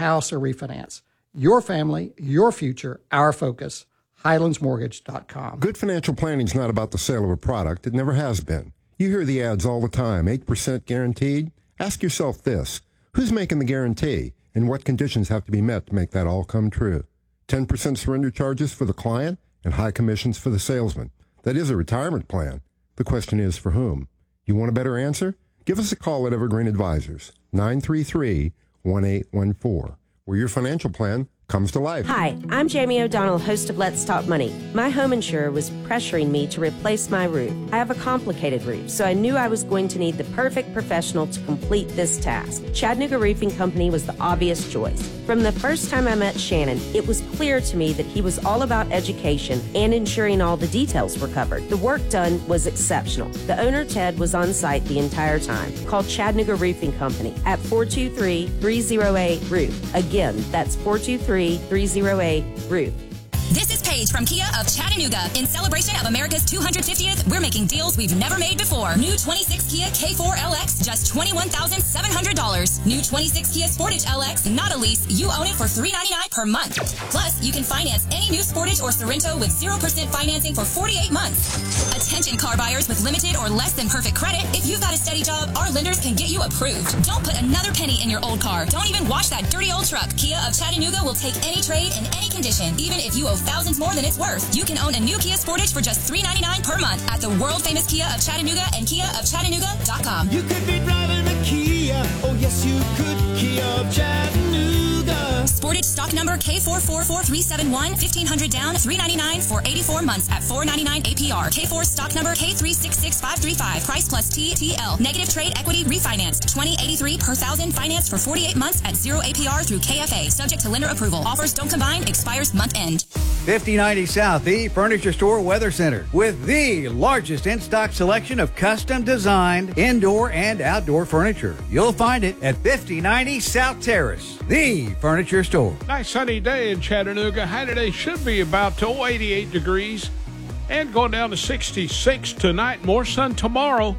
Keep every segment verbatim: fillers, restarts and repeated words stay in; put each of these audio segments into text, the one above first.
house or refinance. Your family, your future, our focus. Highlands Mortgage dot com. Good financial planning is not about the sale of a product. It never has been. You hear the ads all the time, eight percent guaranteed. Ask yourself this, who's making the guarantee and what conditions have to be met to make that all come true? ten percent surrender charges for the client and high commissions for the salesman. That is a retirement plan. The question is for whom? You want a better answer? Give us a call at Evergreen Advisors, nine three three, one eight one four, where your financial plan comes to life. Hi, I'm Jamie O'Donnell, host of Let's Talk Money. My home insurer was pressuring me to replace my roof. I have a complicated roof, so I knew I was going to need the perfect professional to complete this task. Chattanooga Roofing Company was the obvious choice. From the first time I met Shannon, it was clear to me that he was all about education and ensuring all the details were covered. The work done was exceptional. The owner, Ted, was on site the entire time. Call Chattanooga Roofing Company at four two three, three oh eight, roof. Again, that's four two three, three oh eight, roof. This is Paige from Kia of Chattanooga. In celebration of America's two hundred fiftieth, we're making deals we've never made before. New twenty-six Kia K four L X, just twenty-one thousand seven hundred dollars. New twenty-six Kia Sportage L X, not a lease. You own it for three hundred ninety-nine dollars per month. Plus, you can finance any new Sportage or Sorrento with zero percent financing for forty-eight months. Attention car buyers with limited or less than perfect credit. If you've got a steady job, our lenders can get you approved. Don't put another penny in your old car. Don't even wash that dirty old truck. Kia of Chattanooga will take any trade in any condition, even if you owe thousands more than it's worth. You can own a new Kia Sportage for just three hundred ninety-nine dollars per month at the world-famous Kia of Chattanooga and Kia of Chattanooga dot com. You could be driving a Kia. Oh, yes, you could. Kia of Chattanooga. Sportage stock number K four four four three seven one, fifteen hundred down, three hundred ninety-nine dollars for eighty-four months at four ninety-nine A P R. K four stock number K three six six five three five. Price plus T T L. Negative trade equity refinanced. twenty eighty-three per thousand financed for forty-eight months at zero A P R through K F A. Subject to lender approval. Offers don't combine. Expires month end. fifty ninety South, the Furniture Store Weather Center, with the largest in-stock selection of custom-designed indoor and outdoor furniture. You'll find it at fifty ninety South Terrace, the Furniture Store. Nice sunny day in Chattanooga. High today should be about oh, eighty-eight degrees and going down to sixty-six tonight. More sun tomorrow.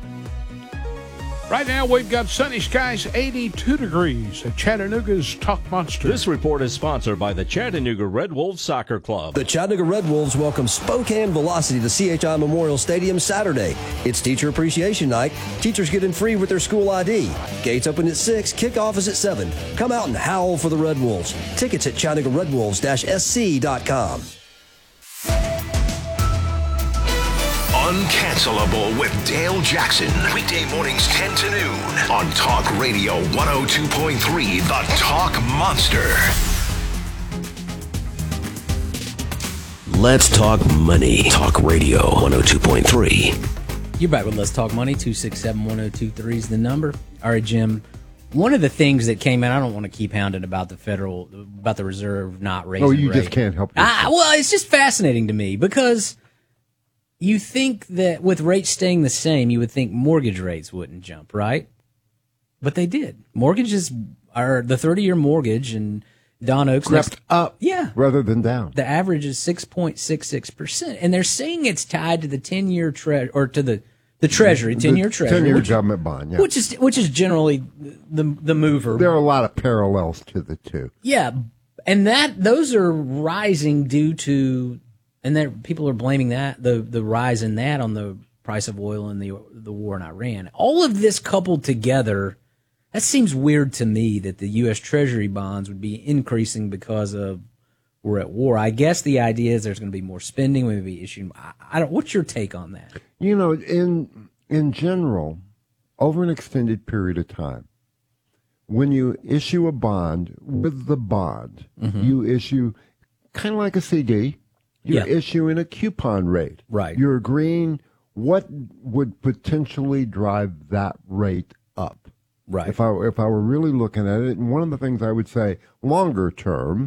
Right now, we've got sunny skies, eighty-two degrees at Chattanooga's Talk Monster. This report is sponsored by the Chattanooga Red Wolves Soccer Club. The Chattanooga Red Wolves welcome Spokane Velocity to C H I Memorial Stadium Saturday. It's Teacher Appreciation Night. Teachers get in free with their school I D. Gates open at six, kickoff is at seven. Come out and howl for the Red Wolves. Tickets at Chattanooga Red Wolves S C dot com. Uncancelable with Dale Jackson. Weekday mornings ten to noon on Talk Radio one oh two point three, The Talk Monster. Let's talk money. Talk Radio one oh two point three. You're back with Let's Talk Money. two six seven, one oh two three is the number. All right, Jim. One of the things that came out, I don't want to keep hounding about the federal, about the Reserve not raising Oh, you rate. just can't help yourself. Ah, well, it's just fascinating to me because you think that with rates staying the same, you would think mortgage rates wouldn't jump, right? But they did. Mortgages are the thirty-year mortgage, and Don Oaks crept up, yeah, rather than down. The average is six point six six percent, and they're saying it's tied to the ten-year tre- or to the the Treasury, ten-year Treasury, ten-year which, government bond, yeah, which is which is generally the the mover. There are a lot of parallels to the two. Yeah, and that those are rising due to. And that people are blaming that the the rise in that on the price of oil and the the war in Iran. All of this coupled together, that seems weird to me that the U S Treasury bonds would be increasing because of we're at war. I guess the idea is there's going to be more spending. We may be issuing. I, I don't. What's your take on that? You know, in in general, over an extended period of time, when you issue a bond with the bond, mm-hmm. you issue kind of like a C D. You're yeah. issuing a coupon rate. Right. You're agreeing what would potentially drive that rate up. Right. If I if I were really looking at it, and one of the things I would say longer term,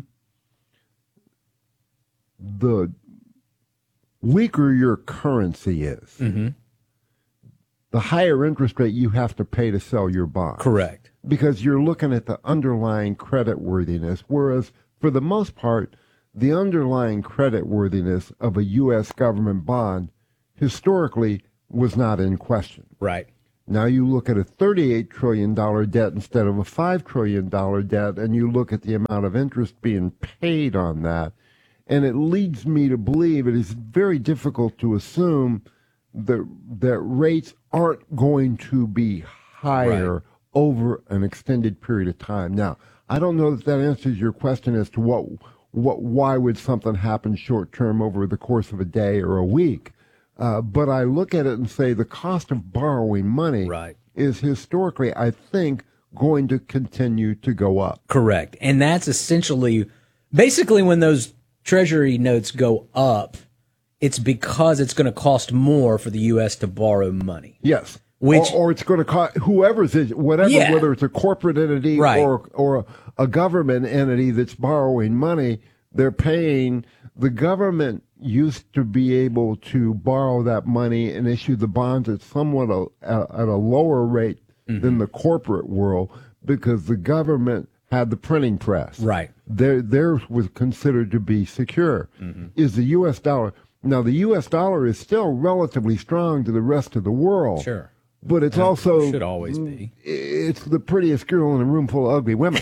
the weaker your currency is, mm-hmm. the higher interest rate you have to pay to sell your bond. Correct. Because you're looking at the underlying credit worthiness, whereas for the most part, the underlying creditworthiness of a U S government bond historically was not in question. Right. Now you look at a thirty-eight trillion dollars debt instead of a five trillion dollars debt, and you look at the amount of interest being paid on that, and it leads me to believe it is very difficult to assume that, that rates aren't going to be higher right. over an extended period of time. Now, I don't know that that answers your question as to what, what, why would something happen short term over the course of a day or a week. Uh, but I look at it and say the cost of borrowing money right. is historically, I think, going to continue to go up. Correct. And that's essentially, basically when those Treasury notes go up, it's because it's going to cost more for the U S to borrow money. Yes. Which, or, or it's going to cost whoever's is whatever, yeah. whether it's a corporate entity right. or or a government entity that's borrowing money, they're paying. The government used to be able to borrow that money and issue the bonds at somewhat a, a, at a lower rate mm-hmm. than the corporate world because the government had the printing press. Right. Their, theirs was considered to be secure. Mm-hmm. Is the U S dollar. Now, the U S dollar is still relatively strong to the rest of the world. Sure. But it's and also. It should always be. It's the prettiest girl in a room full of ugly women.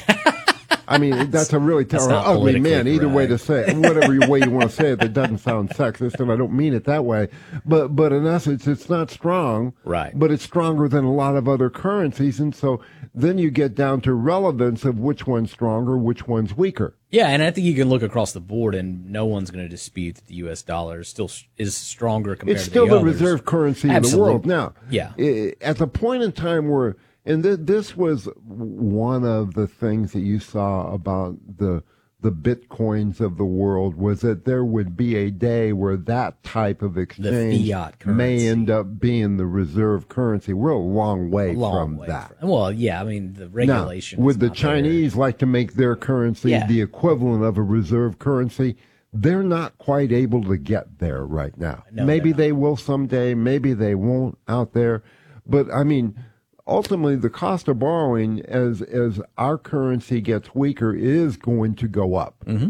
I mean, that's a really terrible, ugly man, either correct. way to say it, whatever way you want to say it, that doesn't sound sexist, and I don't mean it that way. But, but in essence, it's not strong, right? But it's stronger than a lot of other currencies, and so then you get down to relevance of which one's stronger, which one's weaker. Yeah, and I think you can look across the board, and no one's going to dispute that the U S dollar is still is stronger compared it's to the still the, others. reserve currency Absolutely. of the world. Now, yeah. at the point in time where, and th- this was one of the things that you saw about the the bitcoins of the world, was that there would be a day where that type of exchange the fiat currency. may end up being the reserve currency. We're a long way a long from way that. From, well, yeah, I mean, the regulation. Now, would the Chinese there. like to make their currency yeah. the equivalent of a reserve currency? They're not quite able to get there right now. No, maybe they will someday. Maybe they won't out there. But, I mean, ultimately, the cost of borrowing, as as our currency gets weaker, is going to go up. Mm-hmm.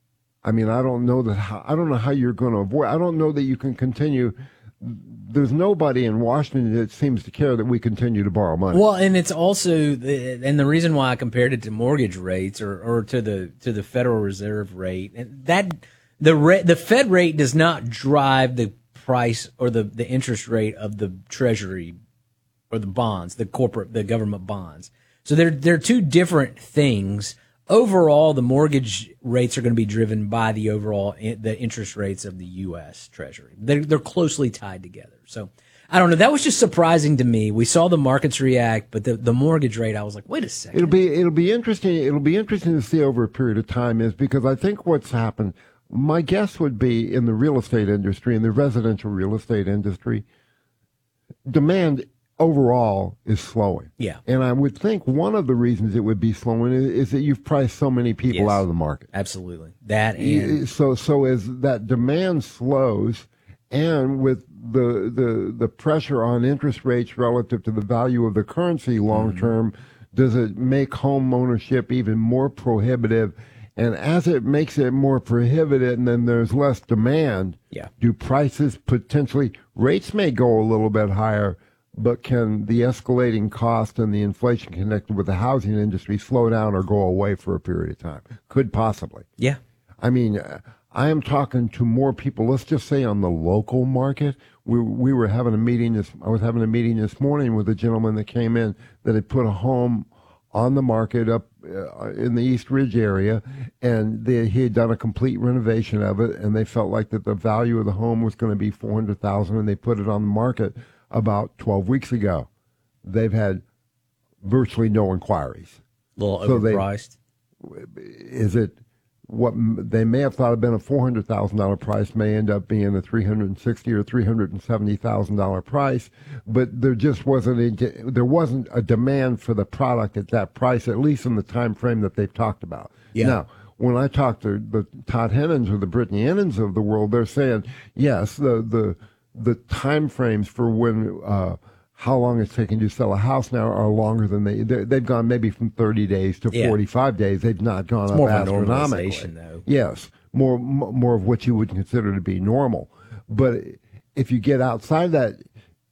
I mean, I don't know that. How, I don't know how you're going to avoid. I don't know that you can continue. There's nobody in Washington that seems to care that we continue to borrow money. Well, and it's also, and the reason why I compared it to mortgage rates or, or to the to the Federal Reserve rate, and that the re, the Fed rate does not drive the price or the, the interest rate of the Treasury or the bonds, the corporate, the government bonds. So they're they're two different things. Overall, the mortgage rates are going to be driven by the overall the interest rates of the U S Treasury. They're they're closely tied together. So I don't know. That was just surprising to me. We saw the markets react, but the the mortgage rate, I was like, wait a second. It'll be it'll be interesting. It'll be interesting to see over a period of time, is because I think what's happened. My guess would be in the real estate industry, in the residential real estate industry, demand overall is slowing. Yeah. And I would think one of the reasons it would be slowing is, is that you've priced so many people yes, out of the market. Absolutely. That and so so as that demand slows, and with the the the pressure on interest rates relative to the value of the currency long term, mm-hmm. does it make home ownership even more prohibitive? And as it makes it more prohibitive and then there's less demand, yeah. do prices potentially, rates may go a little bit higher, but can the escalating cost and the inflation connected with the housing industry slow down or go away for a period of time? Could possibly. Yeah. I mean, I am talking to more people, let's just say on the local market. We we were having a meeting, this, I was having a meeting this morning with a gentleman that came in that had put a home on the market up uh, in the East Ridge area, and they, he had done a complete renovation of it, and they felt like that the value of the home was going to be four hundred thousand dollars, and they put it on the market about twelve weeks ago. They've had virtually no inquiries. A little so overpriced. They, is it what they may have thought had been a four hundred thousand dollars price may end up being a three hundred sixty thousand dollars or three hundred seventy thousand dollars price, but there just wasn't a, there wasn't a demand for the product at that price, at least in the time frame that they've talked about. Yeah. Now, when I talk to the Todd Hennons or the Brittany Hennons of the world, they're saying, yes, the the, the time frames for when uh, how long it's taking to sell a house now are longer than they, they've gone maybe from thirty days to yeah. forty-five days. They've not gone it's up more of a astronomically. normalization, though. Yes, more more of what you would consider to be normal. But if you get outside that,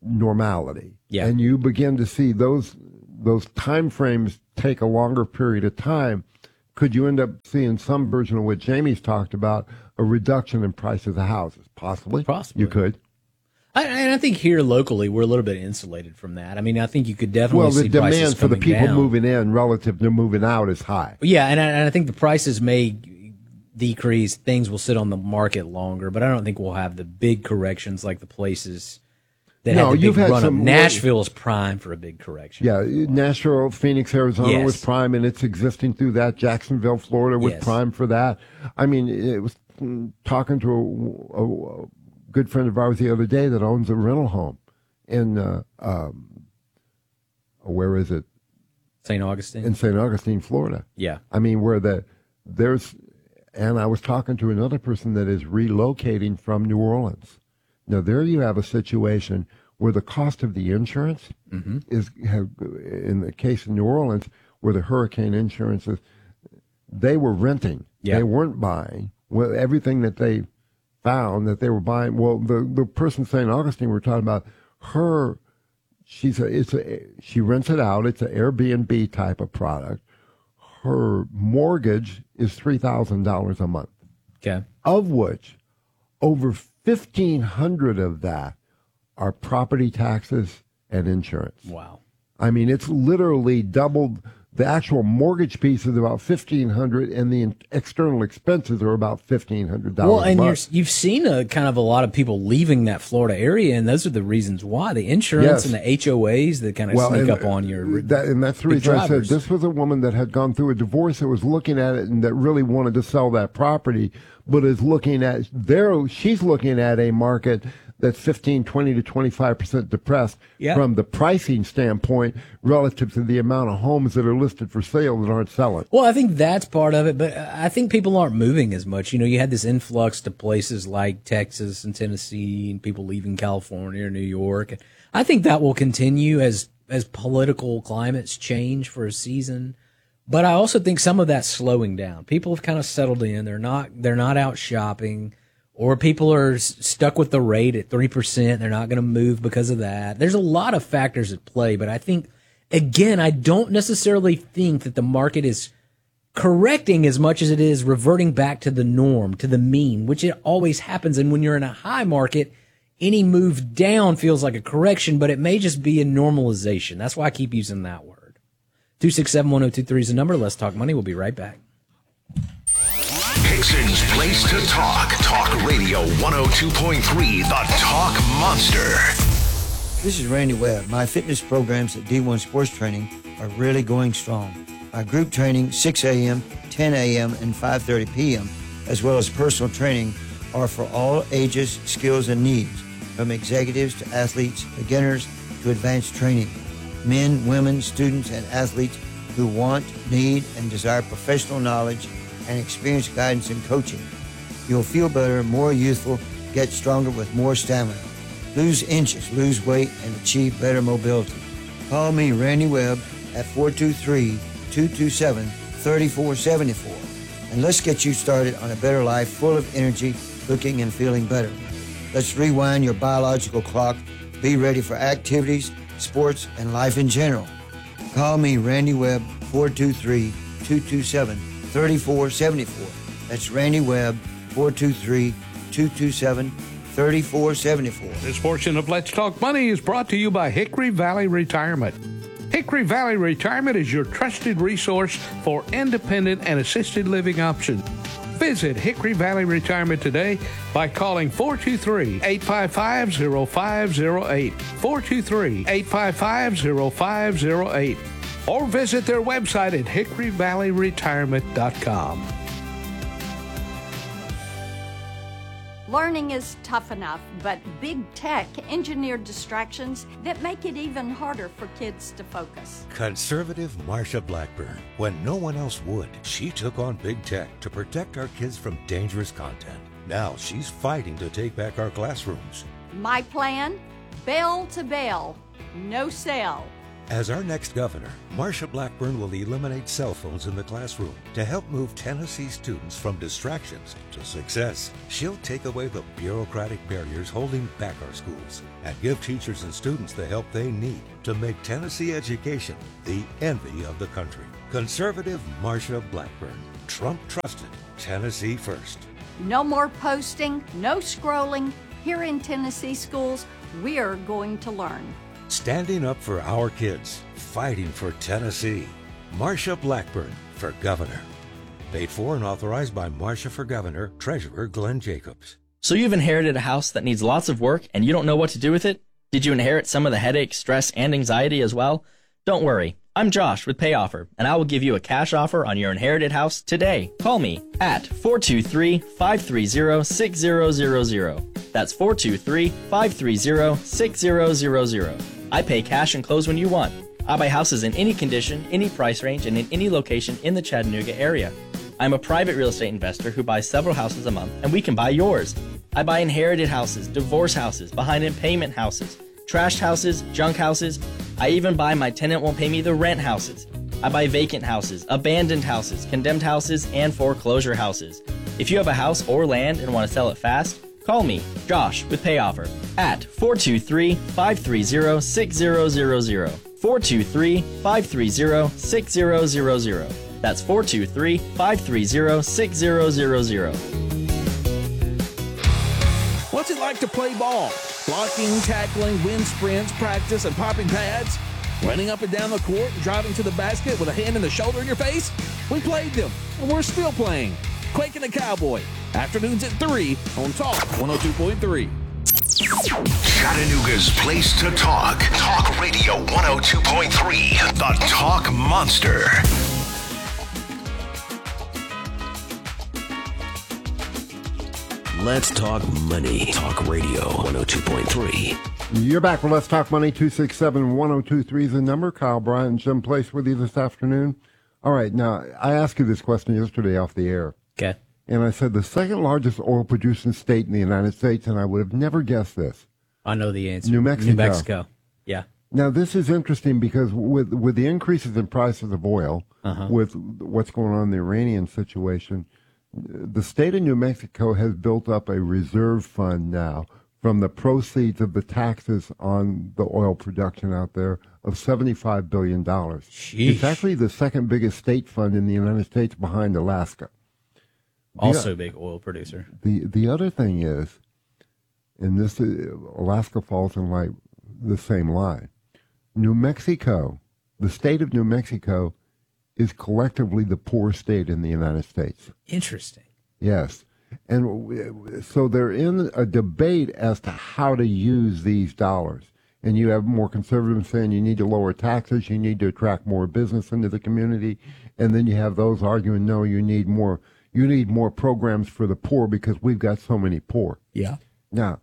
normality. Yeah. And you begin to see those those time frames take a longer period of time. Could you end up seeing some version of what Jamie's talked about, a reduction in prices of houses? Possibly. Possibly. You could. I, and I think here locally, we're a little bit insulated from that. I mean, I think you could definitely Well, the see prices demand for the coming people down. moving in relative to moving out is high. Yeah, and I, and I think the prices may decrease. Things will sit on the market longer, but I don't think we'll have the big corrections like the places that No, had the big you've had run up. some- Nashville is prime for a big correction. Yeah, Nashville, Phoenix, Arizona Yes. was prime, and it's existing through that. Jacksonville, Florida was Yes. prime for that. I mean, it was mm, talking to a, a, a good friend of ours the other day that owns a rental home in, uh, um, where is it? Saint Augustine? In Saint Augustine, Florida. Yeah. I mean, where the, there's, and I was talking to another person that is relocating from New Orleans. Now, there you have a situation where the cost of the insurance Mm-hmm. is, have, in the case of New Orleans, where the hurricane insurance is, they were renting. Yeah. They weren't buying. Well, everything that they found that they were buying, well, the, the person Saint Augustine we're talking about, her, she's a, it's a, she rents it out. It's an Airbnb type of product. Her mortgage is three thousand dollars a month. Okay. Of which over fifteen hundred of that are property taxes and insurance. Wow. I mean, it's literally doubled. The actual mortgage piece is about fifteen hundred dollars, and the in- external expenses are about fifteen hundred dollars. Well, and a you're, month. you've seen a kind of a lot of people leaving that Florida area, and those are the reasons why. The insurance Yes. and the H O As that kind of Well, sneak and, up on your that, and that's the big reason I said drivers. this was a woman that had gone through a divorce that was looking at it and that really wanted to sell that property, but is looking at there. She's looking at a market that's fifteen, twenty to twenty-five percent depressed Yeah. from the pricing standpoint relative to the amount of homes that are listed for sale that aren't selling. Well, I think that's part of it, but I think people aren't moving as much. You know, you had this influx to places like Texas and Tennessee and people leaving California or New York. I think that will continue as, as political climates change for a season. But I also think some of that's slowing down. People have kind of settled in. They're not, they're not out shopping, or people are s- stuck with the rate at three percent. They're not going to move because of that. There's a lot of factors at play, but I think, again, I don't necessarily think that the market is correcting as much as it is reverting back to the norm, to the mean, which it always happens. And when you're in a high market, any move down feels like a correction, but it may just be a normalization. That's why I keep using that word. two six seven, one oh two three is the number. Let's Talk Money. We'll be right back. Hickson's Place to Talk. Talk Radio one oh two point three, the Talk Monster. This is Randy Webb. My fitness programs at D one Sports Training are really going strong. My group training, six a.m., ten a.m., and five thirty p.m., as well as personal training, are for all ages, skills, and needs, from executives to athletes, beginners to advanced training. Men, women, students, and athletes who want, need, and desire professional knowledge and experienced guidance and coaching. You'll feel better, more youthful, get stronger with more stamina. Lose inches, lose weight, and achieve better mobility. Call me, Randy Webb, at four two three, two two seven, three four seven four. And let's get you started on a better life full of energy, looking and feeling better. Let's rewind your biological clock. Be ready for activities, sports, and life in general. Call me, Randy Webb, four two three, two two seven, three four seven four. That's Randy Webb, four two three, two two seven, three four seven four. This portion of Let's Talk Money is brought to you by Hickory Valley Retirement. Hickory Valley Retirement is your trusted resource for independent and assisted living options. Visit Hickory Valley Retirement today by calling four two three, eight five five, zero five zero eight, four two three, eight five five, zero five zero eight, or visit their website at hickory valley retirement dot com. Learning is tough enough, but big tech engineered distractions that make it even harder for kids to focus. Conservative Marsha Blackburn. When no one else would, she took on big tech to protect our kids from dangerous content. Now she's fighting to take back our classrooms. My plan? Bell to bell, no sell. As our next governor, Marsha Blackburn will eliminate cell phones in the classroom to help move Tennessee students from distractions to success. She'll take away the bureaucratic barriers holding back our schools and give teachers and students the help they need to make Tennessee education the envy of the country. Conservative Marsha Blackburn. Trump trusted. Tennessee first. No more posting, no scrolling. Here in Tennessee schools, we're going to learn. Standing up for our kids, fighting for Tennessee. Marsha Blackburn for governor. Paid for and authorized by Marsha for Governor, Treasurer Glenn Jacobs. So you've inherited a house that needs lots of work and you don't know what to do with it? Did you inherit some of the headache, stress, and anxiety as well? Don't worry. I'm Josh with Pay Offer, and I will give you a cash offer on your inherited house today. Call me at four two three, five three zero, six zero zero zero. That's four two three, five three zero, six zero zero zero. I pay cash and close when you want. I buy houses in any condition, any price range, and in any location in the Chattanooga area. I'm a private real estate investor who buys several houses a month, and we can buy yours. I buy inherited houses, divorce houses, behind-in-payment houses, trashed houses, junk houses. I even buy my tenant won't pay me the rent houses. I buy vacant houses, abandoned houses, condemned houses, and foreclosure houses. If you have a house or land and want to sell it fast, call me, Josh, with Pay Offer at four two three, five three zero, six zero zero zero. four two three, five three zero, six zero zero zero. That's four two three, five three zero, six zero zero zero. What's it like to play ball? Blocking, tackling, wind sprints, practice, and popping pads? Running up and down the court and driving to the basket with a hand in the shoulder in your face? We played them, and we're still playing. Quake and the Cowboy. Afternoons at three on Talk one oh two point three. Chattanooga's place to talk. Talk Radio one oh two point three. The Talk Monster. Let's talk money. Talk Radio one oh two point three. You're back with Let's Talk Money. Two six seven, one oh two three is the number. Kyle Bryant, Jim Place with you this afternoon. All right, now, I asked you this question yesterday off the air. Okay. And I said the second largest oil producing state in the United States, and I would have never guessed this. I know the answer. New Mexico. New Mexico. Yeah. Now, this is interesting because with with the increases in prices of oil, Uh-huh. with what's going on in the Iranian situation, the state of New Mexico has built up a reserve fund now from the proceeds of the taxes on the oil production out there of seventy-five billion dollars. Sheesh. It's actually the second biggest state fund in the United States behind Alaska. Also the, a big oil producer. The the other thing is, and this is, Alaska falls in like the same line. New Mexico, the state of New Mexico, is collectively the poorest state in the United States. Interesting. Yes. And so they're in a debate as to how to use these dollars. And you have more conservatives saying you need to lower taxes, you need to attract more business into the community. And then you have those arguing, no, you need more, you need more programs for the poor because we've got so many poor. Yeah. Now,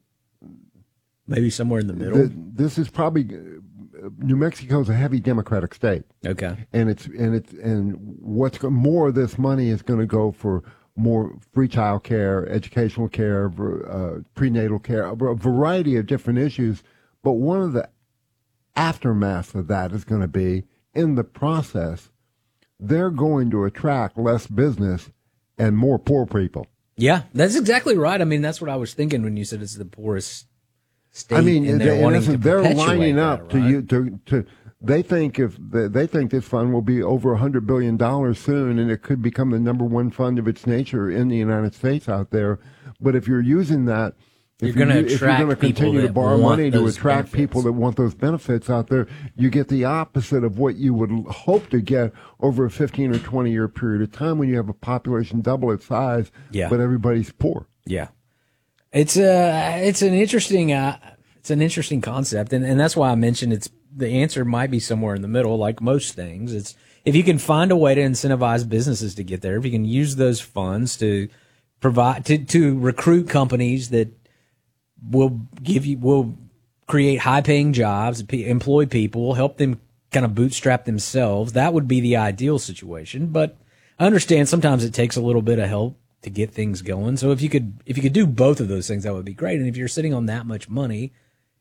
maybe somewhere in the middle. The, this is probably, New Mexico is a heavy Democratic state. Okay. And it's and it's and what's go- more of this money is going to go for more free child care, educational care, uh, prenatal care, a variety of different issues. But one of the aftermaths of that is going to be, in the process, they're going to attract less business and more poor people. Yeah, that's exactly right. I mean, that's what I was thinking when you said it's the poorest state. I mean, and they're, they, wanting listen, to they're perpetuate lining up that, to right? you to to. They think if they, they think this fund will be over a hundred billion dollars soon, and it could become the number one fund of its nature in the United States out there. But if you're using that, if You're gonna you, if you're attract going to continue people to borrow that want money to those attract benefits. people that want those benefits out there, you get the opposite of what you would hope to get over a fifteen or twenty year period of time when you have a population double its size, Yeah. but everybody's poor. Yeah, it's a it's an interesting uh, it's an interesting concept, and, and that's why I mentioned it's the answer might be somewhere in the middle, like most things. It's if you can find a way to incentivize businesses to get there, if you can use those funds to provide to to recruit companies that will give you will create high paying jobs, pe- employ people, help them kind of bootstrap themselves. That would be the ideal situation, but I understand sometimes it takes a little bit of help to get things going. So if you could if you could do both of those things, that would be great. And if you're sitting on that much money,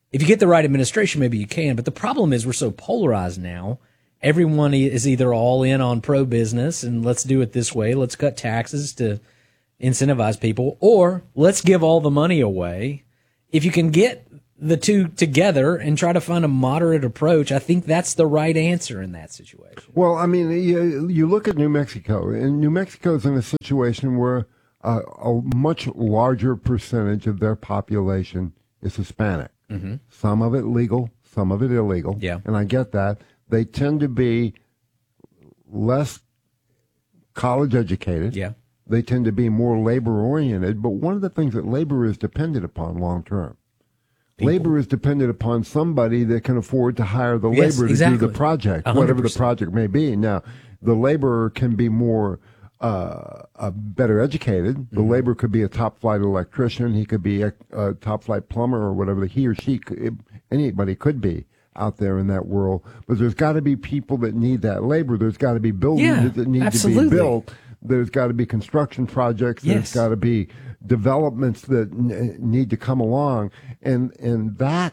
if you get the right administration, maybe you can. But the problem is we're so polarized now. Everyone is either all in on pro-business and let's do it this way. Let's cut taxes to incentivize people, or let's give all the money away. If you can get the two together and try to find a moderate approach, I think that's the right answer in that situation. Well, I mean, you, you look at New Mexico, and New Mexico's in a situation where uh, a much larger percentage of their population is Hispanic. Mm-hmm. Some of it legal, some of it illegal. Yeah. And I get that. They tend to be less college educated. Yeah. They tend to be more labor oriented. But one of the things that labor is dependent upon long term, labor is dependent upon somebody that can afford to hire the Yes, labor to exactly. do the project, one hundred whatever the percent. project may be. Now, the laborer can be more uh, uh, better educated. The Mm-hmm. labor could be a top flight electrician. He could be a, a top flight plumber or whatever he or she could, anybody could be out there in that world. But there's got to be people that need that labor. There's got to be buildings Yeah, that need absolutely. to be built. There's got to be construction projects. Yes. There's got to be developments that n- need to come along. And, and that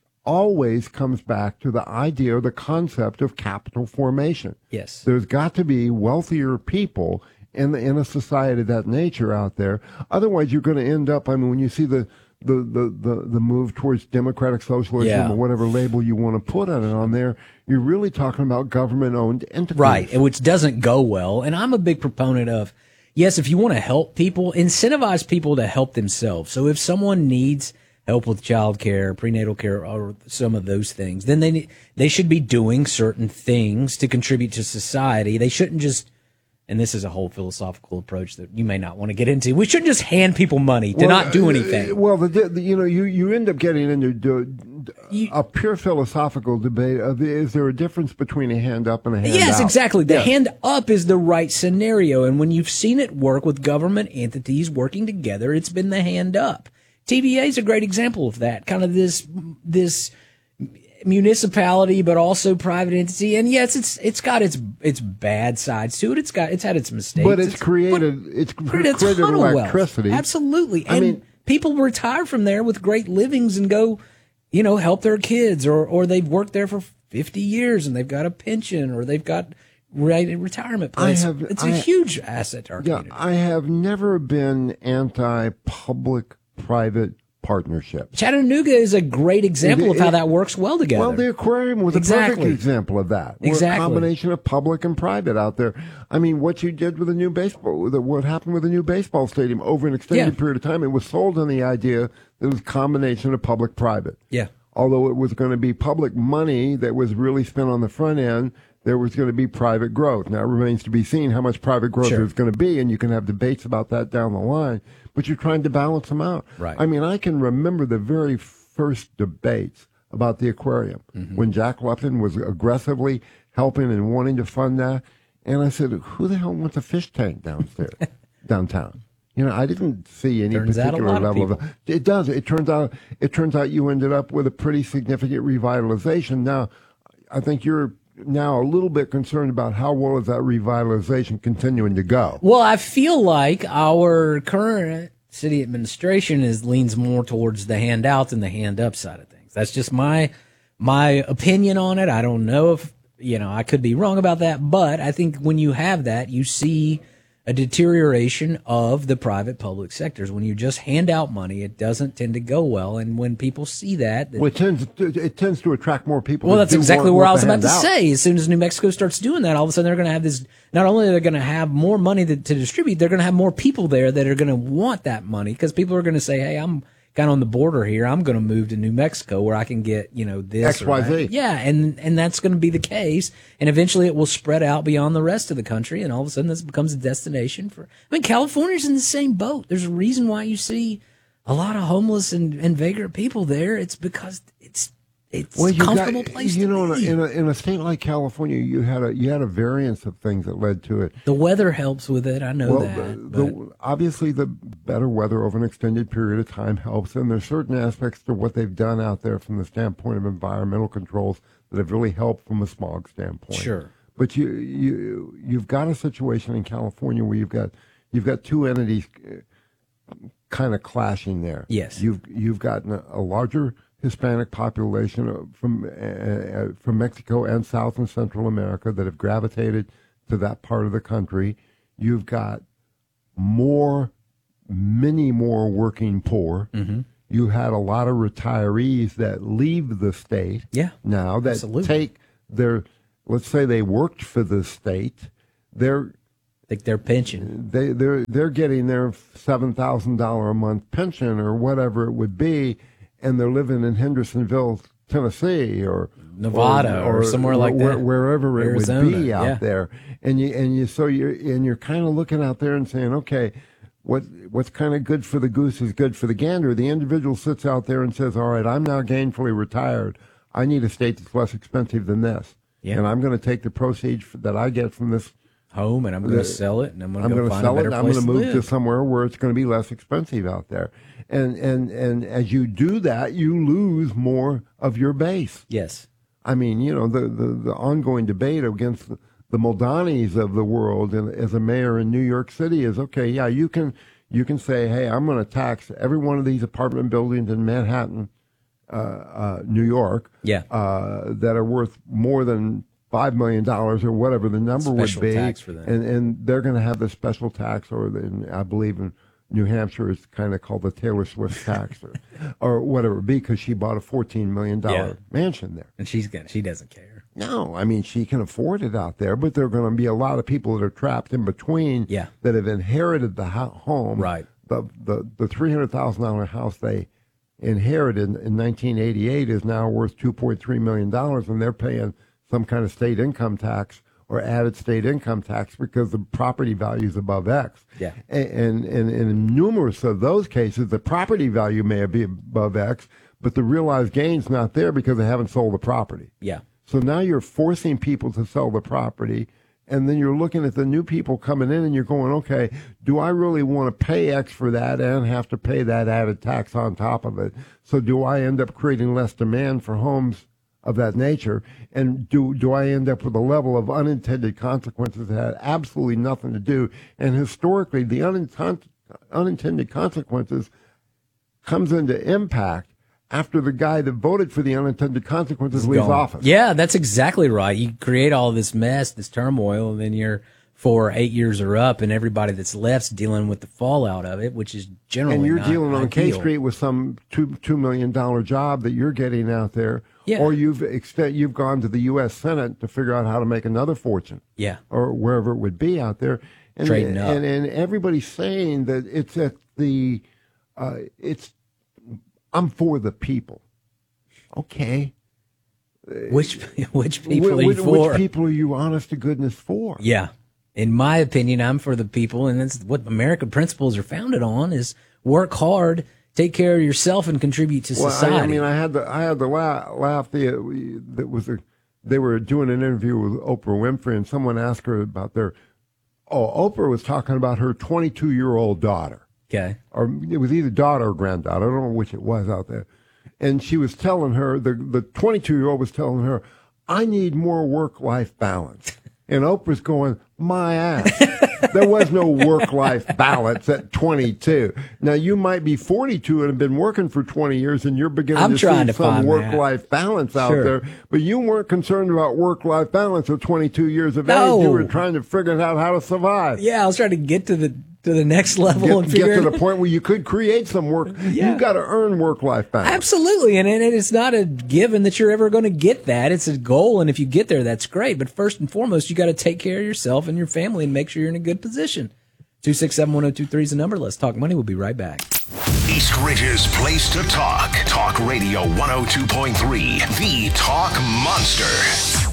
always comes back to the idea or the concept of capital formation. Yes. There's got to be wealthier people in the, in a society of that nature out there. Otherwise, you're going to end up, I mean, when you see the, the, the, the, the move towards democratic socialism Yeah. or whatever label you want to put on it on there, you're really talking about government-owned entities. Right, and which doesn't go well. And I'm a big proponent of, yes, if you want to help people, incentivize people to help themselves. So if someone needs help with child care, prenatal care, or some of those things, then they they should be doing certain things to contribute to society. They shouldn't just, and this is a whole philosophical approach that you may not want to get into, we shouldn't just hand people money to Well, not do uh, anything. Well, the, the, you know, you, you end up getting into do, a pure philosophical debate of is there a difference between a hand up and a hand out? Yes, exactly. The Yes. hand up is the right scenario. And when you've seen it work with government entities working together, it's been the hand up. T V A is a great example of that. Kind of this, this municipality, but also private entity. And yes, it's, it's got its, its bad sides to it. It's got, it's had its mistakes. But it's, created, it's created a created ton of wealth. electricity. Absolutely. I And mean, people retire from there with great livings and go, you know, help their kids, or, or they've worked there for fifty years and they've got a pension, or they've got right retirement plans. I have- it's a I- huge asset to our yeah, community. I have never been anti-public private partnership. Chattanooga is a great example of how that works well together. Well, the aquarium was a Exactly. perfect example of that. We're Exactly. a combination of public and private out there. I mean, what you did with the new baseball, with the, what happened with the new baseball stadium over an extended Yeah. period of time, it was sold on the idea that it was a combination of public-private. Yeah. Although it was going to be public money that was really spent on the front end, there was going to be private growth. Now, it remains to be seen how much private growth Sure. there's going to be, and you can have debates about that down the line, but you're trying to balance them out. Right. I mean, I can remember the very first debates about the aquarium Mm-hmm. when Jack Lupton was aggressively helping and wanting to fund that. And I said, who the hell wants a fish tank downstairs, downtown? You know, I didn't see any Turns out a particular lot of level of, people. it does. It turns out, it turns out you ended up with a pretty significant revitalization. Now, I think you're now a little bit concerned about how well is that revitalization continuing to go. Well, I feel like our current city administration is leans more towards the handout than the hand up side of things. That's just my my opinion on it. I don't know if, you know, I could be wrong about that, but I think when you have that, you see a deterioration of the private public sectors. When you just hand out money, it doesn't tend to go well. And when people see that, Well, it tends to, it tends to attract more people. well, that that's do exactly want- where I want was the about to handout. say. As soon as New Mexico starts doing that, all of a sudden they're going to have this. Not only are they going to have more money to, to distribute, they're going to have more people there that are going to want that money, because people are going to say, "Hey, I'm kind of on the border here. I'm going to move to New Mexico where I can get, you know, this X, or Y, that." Z. Yeah, and and that's going to be the case, and eventually it will spread out beyond the rest of the country, and all of a sudden this becomes a destination for. I mean, California's in the same boat. There's a reason why you see a lot of homeless and, and vagrant people there. It's because it's it's Well, a you comfortable got, place You to know, be. in a, in a in a state like California, you had a you had a variance of things that led to it. The weather helps with it. I know well, that. the, the, obviously, the better weather over an extended period of time helps, and there's certain aspects to what they've done out there from the standpoint of environmental controls that have really helped from a smog standpoint. Sure. But you you you've got a situation in California where you've got you've got two entities kind of clashing there. Yes. You've you've gotten a, a larger Hispanic population from uh, from Mexico and South and Central America that have gravitated to that part of the country. You've got more, many more working poor. Mm-hmm. You had a lot of retirees that leave the state yeah, now that absolutely. take their, let's say they worked for the state, they're Like their pension. They they're they're getting their seven thousand dollar a month pension or whatever it would be, and they're living in Hendersonville, Tennessee, or Nevada, or, or somewhere like where, that, wherever it Arizona, would be out yeah. there. And you and you so you're and you're kind of looking out there and saying, okay, what what's kind of good for the goose is good for the gander. The individual sits out there and says, all right, I'm now gainfully retired. I need a state that's less expensive than this, yeah. and I'm going to take the proceeds that I get from this home, and I'm going to sell it, and I'm going to go gonna find sell a better it, and I'm place going to to move live. to somewhere where it's going to be less expensive out there. And and and as you do that, you lose more of your base. Yes. I mean, you know, the, the, the ongoing debate against the, the Muldonis of the world and as a mayor in New York City is, okay, yeah, you can you can say, hey, I'm going to tax every one of these apartment buildings in Manhattan, uh, uh, New York, yeah. uh, that are worth more than five million dollars or whatever the number Special would be, tax for them. and and they're going to have the special tax, or the, I believe in New Hampshire it's kind of called the Taylor Swift tax, or, or whatever it be, because she bought a fourteen million dollar Yeah. mansion there. And she's gonna, she doesn't care. No, I mean she can afford it out there, but there are going to be a lot of people that are trapped in between, yeah. that have inherited the ho- home, right? The the the three hundred thousand dollar house they inherited in, in nineteen eighty-eight is now worth two point three million dollars, and they're paying some kind of state income tax or added state income tax because the property value is above X. Yeah. And, and, and in numerous of those cases, the property value may be above X, but the realized gain's not there because they haven't sold the property. Yeah. So now you're forcing people to sell the property, and then you're looking at the new people coming in and you're going, okay, do I really want to pay X for that and have to pay that added tax on top of it? So do I end up creating less demand for homes of that nature, and do do I end up with a level of unintended consequences that had absolutely nothing to do? And historically, the uninten- unintended consequences comes into impact after the guy that voted for the unintended consequences leaves Gone. office. Yeah, that's exactly right. You create all this mess, this turmoil, and then you're four or eight years are up, and everybody that's left's dealing with the fallout of it, which is generally and you're not dealing on K ideal. Street with some two two million dollar job that you're getting out there, Yeah. or you've extent you've gone to the U S Senate to figure out how to make another fortune, Yeah. or wherever it would be out there, and Trading up. and, and everybody's saying that it's at the uh, it's I'm for the people. Okay, Which which people Wh- are you which, for? which people are you honest to goodness for? Yeah. In my opinion, I'm for the people, and that's what American principles are founded on: is work hard, take care of yourself, and contribute to Well, society. I, I mean, I had the I had the laugh. laugh the that was a, they were doing an interview with Oprah Winfrey, and someone asked her about their. Oh, Oprah was talking about her twenty-two year old daughter. Okay, or it was either daughter or granddaughter. I don't know which it was out there, and she was telling her the the twenty-two year old was telling her, "I need more work life balance." And Oprah's going, my ass. There was no work-life balance at twenty-two. Now, you might be forty-two and have been working for twenty years, and you're beginning I'm to trying see to some find work-life balance out Sure. there. But you weren't concerned about work-life balance at twenty-two years of No. age. You were trying to figure out how to survive. Yeah, I was trying to get to the to the next level Get, and get figure to the point where you could create some work. Yeah. You've got to earn work-life balance. Absolutely, and, and it's not a given that you're ever going to get that. It's a goal, and if you get there, that's great. But first and foremost, you got to take care of yourself and your family and make sure you're in a good position. two six seven, one oh two three is the number. Let's Talk Money. We'll be right back. East Ridge's place to talk. Talk Radio one oh two point three, the Talk Monster.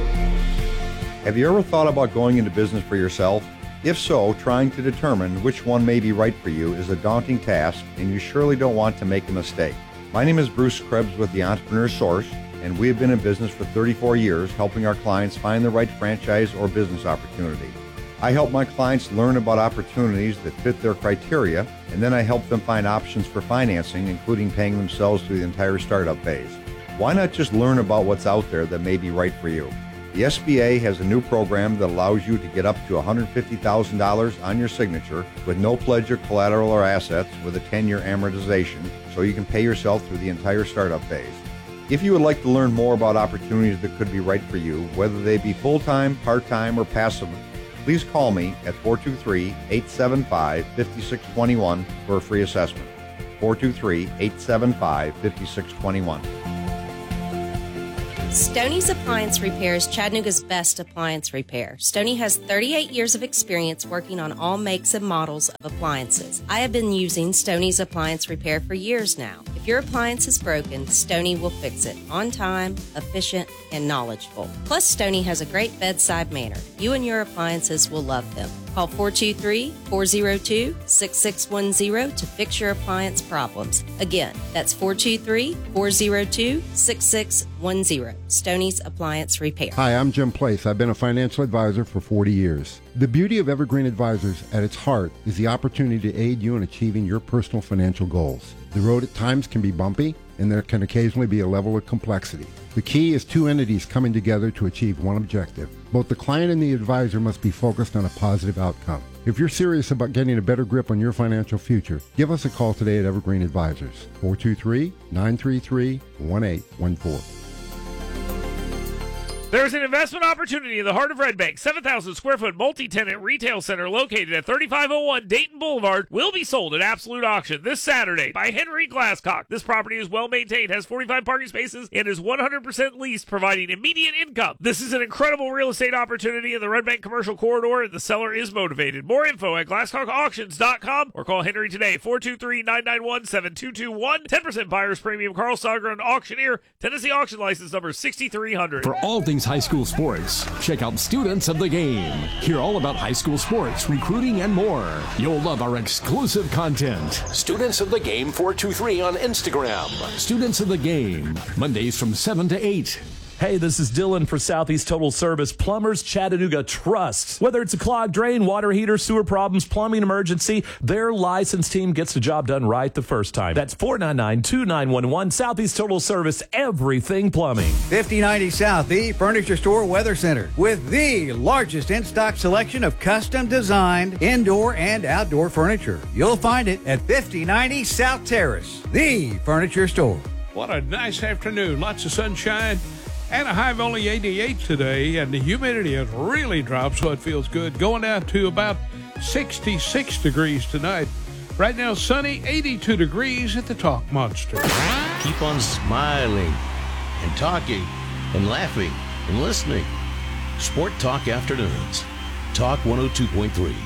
Have you ever thought about going into business for yourself? If so, trying to determine which one may be right for you is a daunting task, and you surely don't want to make a mistake. My name is Bruce Krebs with the Entrepreneur Source, and we have been in business for thirty-four years, helping our clients find the right franchise or business opportunity. I help my clients learn about opportunities that fit their criteria, and then I help them find options for financing, including paying themselves through the entire startup phase. Why not just learn about what's out there that may be right for you? The S B A has a new program that allows you to get up to one hundred fifty thousand dollars on your signature with no pledge of collateral or assets with a ten-year amortization, so you can pay yourself through the entire startup phase. If you would like to learn more about opportunities that could be right for you, whether they be full-time, part-time, or passive, please call me at four two three, eight seven five, five six two one for a free assessment. four two three, eight seven five, five six two one. Stoney's Appliance Repair is Chattanooga's best appliance repair. Stoney has thirty-eight years of experience working on all makes and models of appliances. I have been using Stoney's Appliance Repair for years now. If your appliance is broken, Stoney will fix it on time, efficient, and knowledgeable. Plus, Stoney has a great bedside manner. You and your appliances will love them. Call four two three, four zero two, six six one zero to fix your appliance problems. Again, that's four two three, four zero two, six six one zero. Stoney's Appliance Repair. Hi, I'm Jim Place. I've been a financial advisor for forty years. The beauty of Evergreen Advisors at its heart is the opportunity to aid you in achieving your personal financial goals. The road at times can be bumpy, and there can occasionally be a level of complexity. The key is two entities coming together to achieve one objective. Both the client and the advisor must be focused on a positive outcome. If you're serious about getting a better grip on your financial future, give us a call today at Evergreen Advisors, four two three, nine three three, one eight one four. There's an investment opportunity in the heart of Red Bank. seven thousand square foot multi-tenant retail center located at thirty-five oh one Dayton Boulevard will be sold at absolute auction this Saturday by Henry Glasscock. This property is well maintained, has forty-five parking spaces, and is one hundred percent leased, providing immediate income. This is an incredible real estate opportunity in the Red Bank commercial corridor, and the seller is motivated. More info at glasscock auctions dot com or call Henry today, four two three, nine nine one, seven two two one. ten percent buyer's premium. Carl Sogren, auctioneer, Tennessee auction license number sixty-three hundred. For all things high school sports, check out Students of the Game. Hear all about high school sports, recruiting, and more. You'll love our exclusive content. Students of the Game four two three on Instagram. Students of the Game, Mondays from seven to eight. Hey, this is Dylan for Southeast Total Service Plumbers Chattanooga Trust. Whether it's a clogged drain, water heater, sewer problems, plumbing emergency, their licensed team gets the job done right the first time. That's four nine nine, two nine one one. Southeast Total Service, everything plumbing. fifty ninety South, the Furniture Store Weather Center, with the largest in-stock selection of custom-designed indoor and outdoor furniture. You'll find it at fifty ninety South Terrace, the Furniture Store. What a nice afternoon. Lots of sunshine. And a high of only eighty-eight today, and the humidity has really dropped, so it feels good. Going down to about sixty-six degrees tonight. Right now, sunny, eighty-two degrees at the Talk Monster. Keep on smiling and talking and laughing and listening. Sport Talk Afternoons. Talk one oh two point three.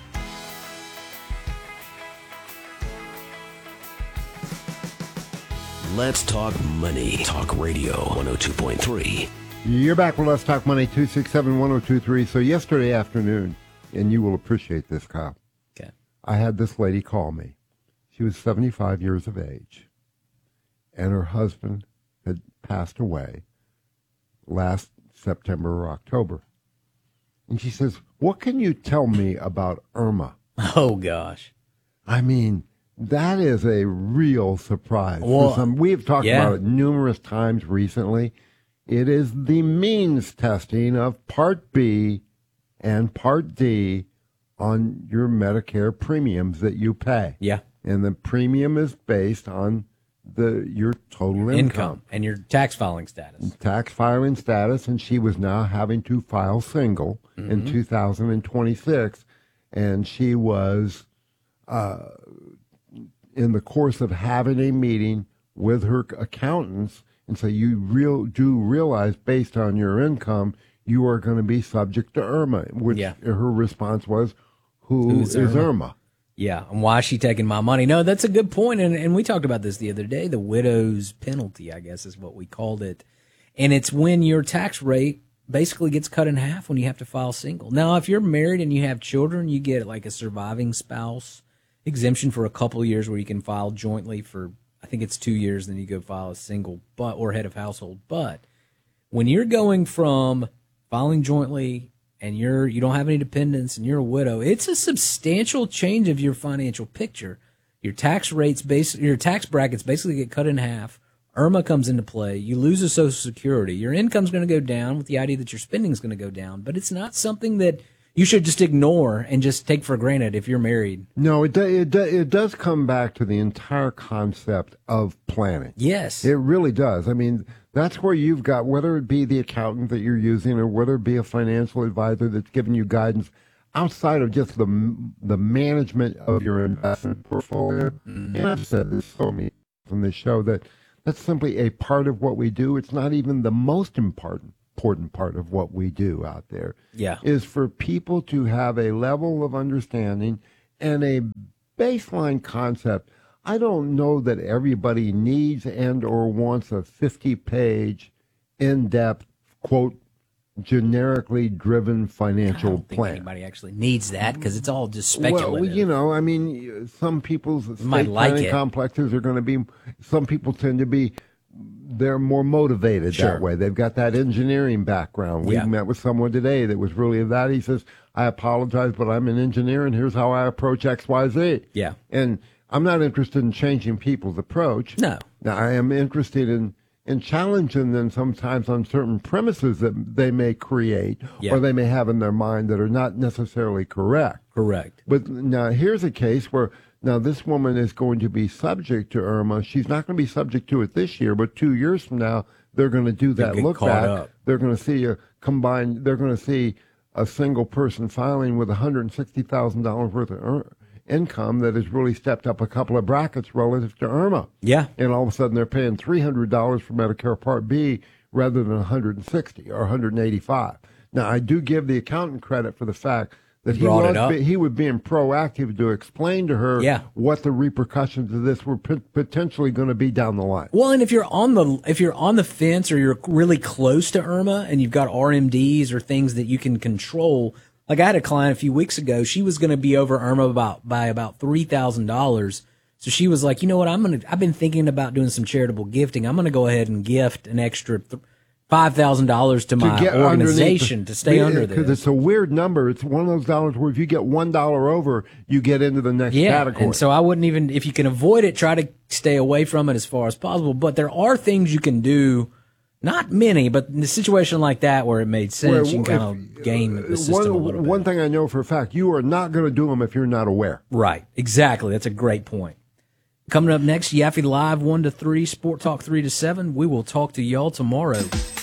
Let's talk money. Talk Radio one oh two point three. You're back with Let's Talk Money, two six seven, one oh two three. So yesterday afternoon, and you will appreciate this, Kyle. Okay. I had this lady call me. She was seventy-five years of age, and her husband had passed away last September or October. And she says, what can you tell me about Irma? Oh, gosh. I mean, that is a real surprise. Well, For some, we have talked yeah. about it numerous times recently. It is the means testing of Part B and Part D on your Medicare premiums that you pay. Yeah. And the premium is based on the your total income. Income and your tax filing status. Tax filing status, and she was now having to file single Mm-hmm. in two thousand twenty-six, and she was uh, in the course of having a meeting with her accountants, and so you real do realize, based on your income, you are going to be subject to Irma, which Yeah. her response was, who Who's is Irma? Irma? Yeah, and why is she taking my money? No, that's a good point, and, and we talked about this the other day. The widow's penalty, I guess, is what we called it. And it's when your tax rate basically gets cut in half when you have to file single. Now, if you're married and you have children, you get like a surviving spouse exemption for a couple of years where you can file jointly for, I think it's two years, then you go file a single but or head of household. But when you're going from filing jointly and you're you don't have any dependents and you're a widow, it's a substantial change of your financial picture. Your tax rates base your tax brackets basically get cut in half, Irma comes into play. You lose a Social Security. Your income's going to go down with the idea that your spending is going to go down. But it's not something that you should just ignore and just take for granted if you're married. No, it do, it do, it does come back to the entire concept of planning. Yes. It really does. I mean, that's where you've got, whether it be the accountant that you're using or whether it be a financial advisor that's giving you guidance outside of just the the management of your investment portfolio. Mm-hmm. And I've said this so many from this show that that's simply a part of what we do. It's not even the most important important part of what we do out there. Yeah. Is for people to have a level of understanding and a baseline concept. I don't know that everybody needs and or wants a fifty-page, in-depth, quote, generically driven financial I don't think plan. Anybody actually needs that because it's all just speculative. Well, you know, I mean, some people's estate might like planning it. complexes are going to be, some people tend to be, they're more motivated Sure. that way. They've got that engineering background. We Yeah. met with someone today that was really that. He says, I apologize, but I'm an engineer, and here's how I approach X, Y, Z. Yeah. And I'm not interested in changing people's approach. No. Now, I am interested in, in challenging them sometimes on certain premises that they may create Yeah. or they may have in their mind that are not necessarily correct. Correct. But now here's a case where now this woman is going to be subject to Irma. She's not going to be subject to it this year, but two years from now, they're going to do that get look caught back. up. They're going to see a combined, they're going to see a single person filing with one hundred sixty thousand dollars worth of ir- income that has really stepped up a couple of brackets relative to Irma. Yeah. And all of a sudden they're paying three hundred dollars for Medicare Part B rather than one hundred sixty or one hundred eighty-five. Now, I do give the accountant credit for the fact that he Brought it was up. be, he was being proactive to explain to her Yeah. what the repercussions of this were p- potentially going to be down the line. Well, and if you're on the if you're on the fence or you're really close to Irma and you've got R M Ds or things that you can control, like I had a client a few weeks ago, she was going to be over Irma about by about three thousand dollars. So she was like, you know what, I'm gonna I've been thinking about doing some charitable gifting. I'm going to go ahead and gift an extra th- five thousand dollars to my get organization underneath the- to stay under this. Because it's a weird number. It's one of those dollars where if you get one dollar over, you get into the next Yeah, category. and so I wouldn't even, if you can avoid it, try to stay away from it as far as possible. But there are things you can do, not many, but in a situation like that where it made sense, Where you can kind if- of game the system one, a little bit. One thing I know for a fact, you are not going to do them if you're not aware. Right, exactly. That's a great point. Coming up next, Yaffe Live one to three, Sport Talk three to seven. We will talk to y'all tomorrow.